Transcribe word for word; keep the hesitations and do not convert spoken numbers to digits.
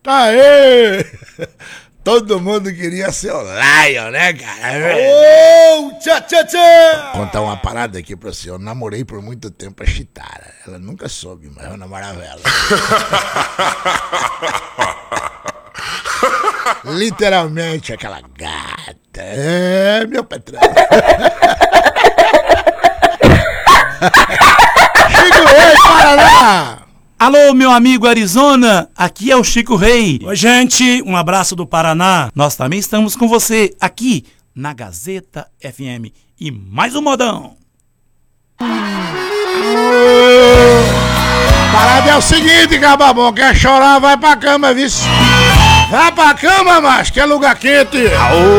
Aê! Todo mundo queria ser o Lion, né, cara? Ô, tchá, tchá, tchá! Vou contar uma parada aqui pra você. Eu namorei por muito tempo a Chitara. Ela nunca soube, mas eu namorava ela. Literalmente aquela gata. É, meu patrão. Chico Rei, Paraná! Alô, meu amigo Arizona, aqui é o Chico Rei. Oi, gente, um abraço do Paraná. Nós também estamos com você aqui na Gazeta F M. E mais um modão. Parada é o seguinte, cababom, quer chorar, vai pra cama, viu? Vai pra cama, macho, que é lugar quente.